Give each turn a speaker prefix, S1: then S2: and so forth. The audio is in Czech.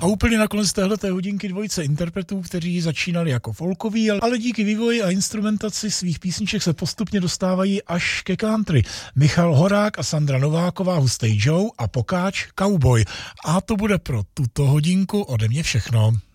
S1: úplně nakonec téhleté hodinky dvojice interpretů, kteří začínali jako folkoví, ale díky vývoji a instrumentaci svých písniček se postupně dostávají až ke country. Michal Horák a Sandra Nováková Hustej Joe a Pokáč Cowboy. A to bude pro tuto hodinku ode mě všechno.